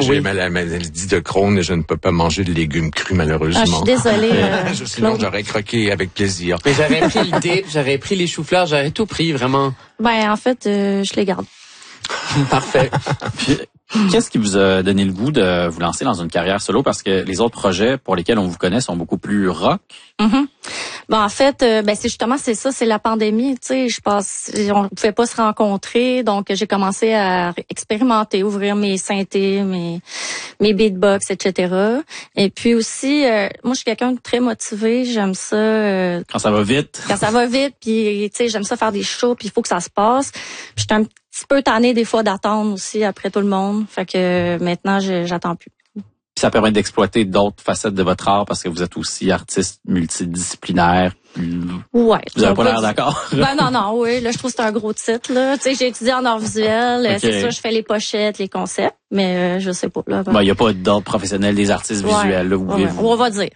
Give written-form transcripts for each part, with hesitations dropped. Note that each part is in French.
j'ai la maladie de Crohn et je ne peux pas manger de légumes crus, malheureusement. Je suis désolée. Sinon, j'aurais croqué avec plaisir. Mais j'aurais pris le dip, j'aurais pris les choux-fleurs, j'aurais tout pris, vraiment. Ben, en fait, je les garde. Parfait. Puis, qu'est-ce qui vous a donné le goût de vous lancer dans une carrière solo? Parce que les autres projets pour lesquels on vous connaît sont beaucoup plus rock. Mm-hmm. Bon, en fait, c'est la pandémie, tu sais, on pouvait pas se rencontrer, donc j'ai commencé à expérimenter, ouvrir mes synthés, mes beatbox, etc. Et puis aussi, moi, je suis quelqu'un de très motivé, j'aime ça. Quand ça va vite. Quand ça va vite, puis tu sais, j'aime ça faire des shows, puis il faut que ça se passe. Je suis un petit peu tannée des fois d'attendre aussi après tout le monde, fait que maintenant, j'attends plus. Ça permet d'exploiter d'autres facettes de votre art parce que vous êtes aussi artiste multidisciplinaire. Ouais. Vous avez pas l'air d'accord? Oui. Là, je trouve que c'est un gros titre, là. Tu sais, j'ai étudié en art visuel. Okay. C'est ça, je fais les pochettes, les concepts. Mais, je sais pas, là. Ben, y a pas d'ordre professionnel des artistes visuels, là. On va dire.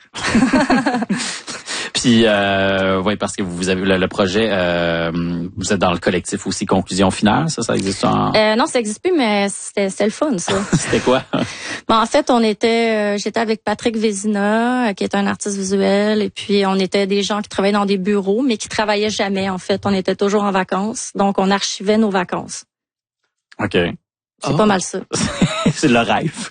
Puis, parce que vous avez le projet, vous êtes dans le collectif aussi Conclusion Finale, ça existe non, ça existe plus, mais c'était le fun, ça. C'était quoi? Ben, en fait, j'étais avec Patrick Vézina, qui est un artiste visuel, et puis on était des gens qui travaillaient dans des bureaux, mais qui travaillaient jamais, en fait. On était toujours en vacances, donc on archivait nos vacances. OK. C'est pas mal ça. C'est le rêve.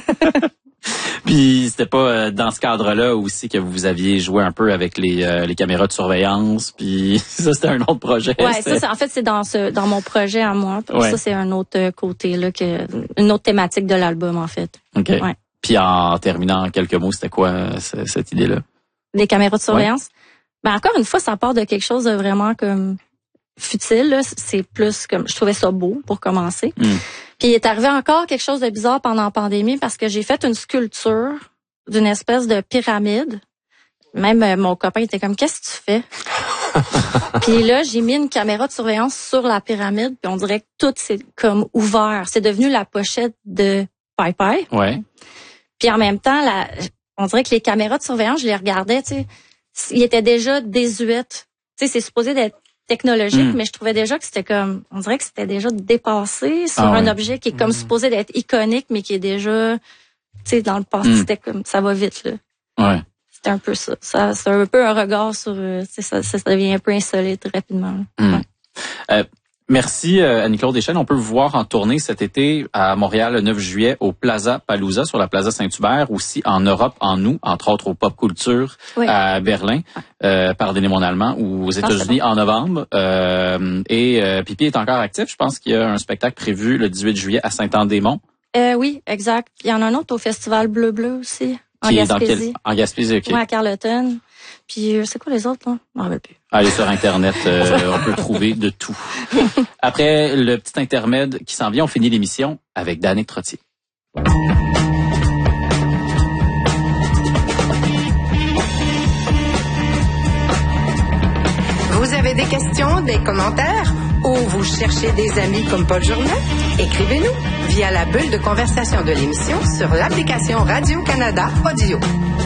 Puis c'était pas dans ce cadre-là aussi que vous aviez joué un peu avec les caméras de surveillance, puis ça c'était un autre projet. Ouais, c'est dans mon projet à moi. Ouais. Ça c'est un autre côté là, une autre thématique de l'album en fait. OK. Ouais. Puis en terminant en quelques mots, c'était quoi cette idée-là? Des caméras de surveillance. Ouais. Ben encore une fois, ça part de quelque chose de vraiment comme futile là, c'est plus comme je trouvais ça beau pour commencer. Puis il est arrivé encore quelque chose de bizarre pendant la pandémie parce que j'ai fait une sculpture d'une espèce de pyramide. Même mon copain était comme, qu'est-ce que tu fais? Puis là, j'ai mis une caméra de surveillance sur la pyramide, puis on dirait que tout s'est comme ouvert. C'est devenu la pochette de Pai Pai. Ouais. Puis en même temps, on dirait que les caméras de surveillance, je les regardais, tu sais, ils étaient déjà désuètes. Tu sais, c'est supposé d'être technologique, mais je trouvais déjà que c'était comme, on dirait que c'était déjà dépassé sur un objet qui est comme supposé d'être iconique, mais qui est déjà, tu sais, dans le passé, c'était comme, ça va vite, là. Ouais. C'était un peu ça. C'est un peu un regard sur, ça devient un peu insolite rapidement. Ouais. Merci Annie-Claude Deschênes. On peut vous voir en tournée cet été à Montréal le 9 juillet au Plaza Palooza sur la Plaza Saint-Hubert, aussi en Europe en août, entre autres au Pop Culture à Berlin, pardonnez mon allemand, ou aux États-Unis en novembre. Et Pipi est encore actif. Je pense qu'il y a un spectacle prévu le 18 juillet à Saint-Anne-des-Monts. Oui, exact. Il y en a un autre au Festival Bleu Bleu aussi. En Gaspésie. En Gaspésie, OK. Ouais, à Carleton. Puis, c'est quoi les autres, là? Je m'en rappelle plus. Allez sur Internet, on peut trouver de tout. Après le petit intermède qui s'en vient, on finit l'émission avec Danick Trottier. Vous avez des questions, des commentaires ou vous cherchez des amis comme Paul Journet? Écrivez-nous via la bulle de conversation de l'émission sur l'application Radio-Canada Audio.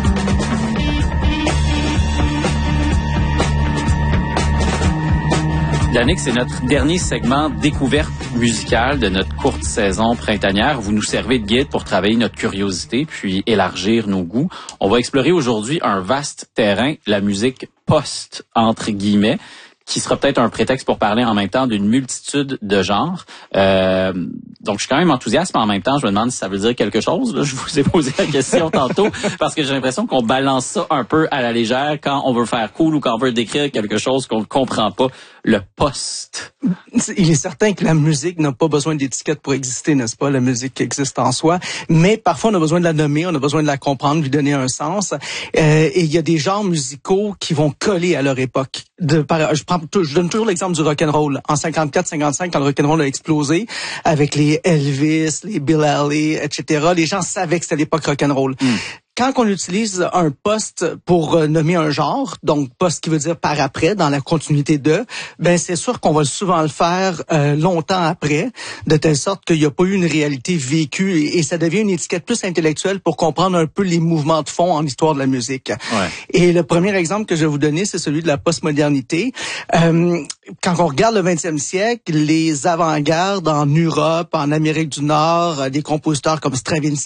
Danick, c'est notre dernier segment découverte musicale de notre courte saison printanière. Vous nous servez de guide pour travailler notre curiosité puis élargir nos goûts. On va explorer aujourd'hui un vaste terrain, la musique post, entre guillemets, qui sera peut-être un prétexte pour parler en même temps d'une multitude de genres. Donc, je suis quand même enthousiaste, mais en même temps, je me demande si ça veut dire quelque chose. Là, je vous ai posé la question tantôt, parce que j'ai l'impression qu'on balance ça un peu à la légère quand on veut faire cool ou quand on veut décrire quelque chose qu'on ne comprend pas. Le post. Il est certain que la musique n'a pas besoin d'étiquette pour exister, n'est-ce pas? La musique existe en soi. Mais parfois, on a besoin de la nommer, on a besoin de la comprendre, lui donner un sens. Et il y a des genres musicaux qui vont coller à leur époque. Je donne toujours l'exemple du rock'n'roll. En 54-55, quand le rock'n'roll a explosé, avec les Elvis, les Bill Haley, etc., les gens savaient que c'était l'époque rock'n'roll. Quand on utilise un post pour nommer un genre, donc post qui veut dire par après, dans la continuité de, ben c'est sûr qu'on va souvent le faire longtemps après, de telle sorte qu'il n'y a pas eu une réalité vécue et ça devient une étiquette plus intellectuelle pour comprendre un peu les mouvements de fond en histoire de la musique. Ouais. Et le premier exemple que je vais vous donner, c'est celui de la postmodernité. Quand on regarde le 20e siècle, les avant-gardes en Europe, en Amérique du Nord, des compositeurs comme Stravinsky,